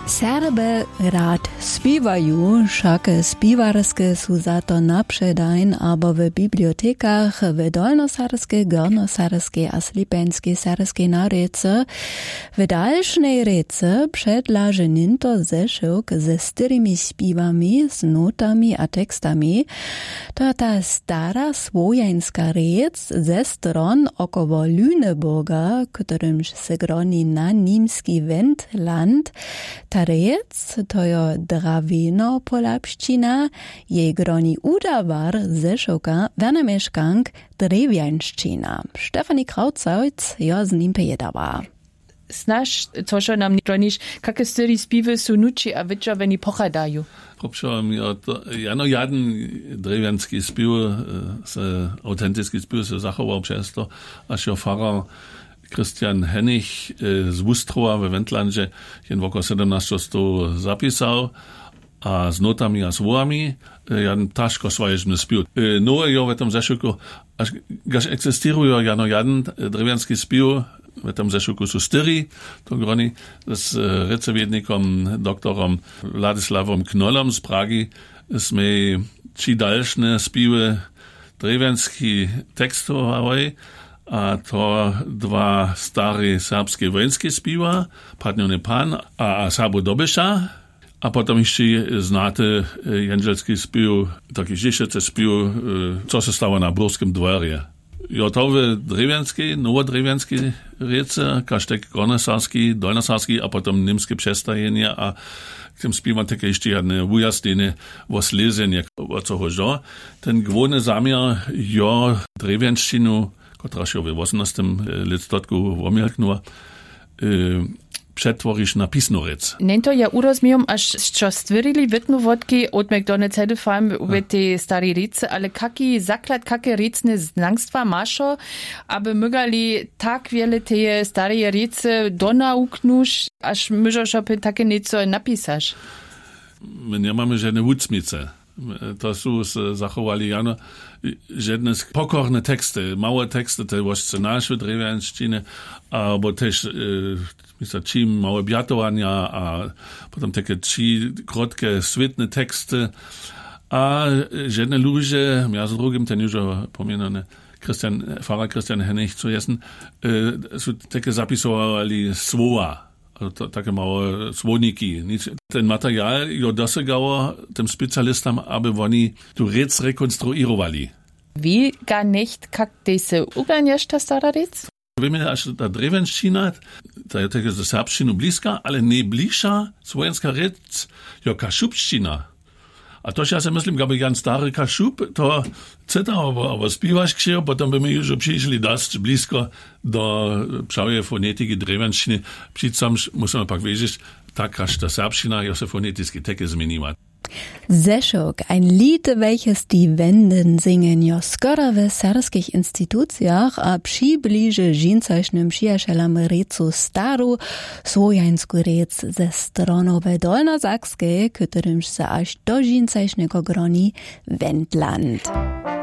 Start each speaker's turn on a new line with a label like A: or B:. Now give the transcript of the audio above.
A: Serbe rad spiewajú, však spiewarske sú za to napředajn, abo v bibliotekách v dolnosarskie, gornosarskie a slipenskej sarskej narece. V dalšnej rece předlaže ninto zešok ze styrými spívami, s notami a textami. To je ta stara svojanská rec ze stron okolo Lüneburga, ktorýmž se groní na nímski Wendland. Ta rec, to je dravino polapština, jej groni udawar zešoka vernameškank drevjanščina. Stefanie Krautzauc jo z ním pejedała.
B: Znaš, to, što nam groniš, kakve stvari spive su nuči, a večer veni pochadajú?
C: Popšo, jano jaden drevjanski spiv, autentický spiv se zachoval přesto, až jo farar Christian Hennig z Wustrova ve Wendlandže jen oko 1700 zapisal a s notami a svojami jan taško svaježne spiv. No jo v tom zešuku, až existirujo jano jaden drevjanski spiv, v tom zešuku sú styri, to groni s receviednikom doktorom Vladislavom Knollom z Pragy sme či dalšne spive drevjanski tekstovali, a to dva stare serbské vojenské spiva, Padňone Pan a Sabo Dobeša. A potom ešte znáte jenželský spiv, taký žišece spiv, co sa stalo na Burskom dvorie. Jo, to v drevjanskej, novodrevjanskej rece, kažtek gornosarský, dolnosarský a potom nímske přestajenie a k tým spívam také ešte jedné ujasnenie vo slezenie, o co hožo. Ten główny zamiar jo drevjanštinu, która się w 18 listotka omilknęła, przetworzyć na pisnorec.
B: Nento ja urozumiem, aż co stwierdzili wetnowodki od McDonald's Farm w tej starej rice, ale kaki zaklad, kakie ricne znangstwa maszo, aby mogali tak wiele te starej rice donauknąć, aż możesz opy takie nieco napisać?
C: My nie mamy żadne wucmice. To sú zachovali jano žedne pokorné texty, malé texty, to je vožce naše drevjanštine, alebo tež čím malé bjatovania a potom také či krotké svitné texty. A žedne ľuže, ja s drugim, ten už pomienané Pfarrer Christian Hennig zu jessen, sú také zapisovali slova. Takie małe słoniki. Ten materiał jo dosegał tym specjalistom, aby oni tu rec rekonstruirowali.
B: Wie gar nicht, jak diese uganiesz ta stara rec?
C: Wiemy, że ta drewjanščina, ta jest taka ze serbszczynu bliska, ale nie bliższa słowiańska rec, jo kaszubščina. A to ja sobie myślę, gdyby Jan stary kaszub, to ceta, aber spiwasz księł, potem by my już przyszli dość blisko do pszałej fonetyki drewjanščiny. Przycom musimy pak wiedzieć, tak ta serbszczyna ja się fonetycznie takie zmieniła.
A: Zešok, ein Lied, welches die Wenden singen, jo skoro w serbskich instytucjach a przybliży dżincośnym przyjacielom recu staru swojańsku rec ze stronowe dolnosakskie, którymż se aż do dżincośnego groni Wendland.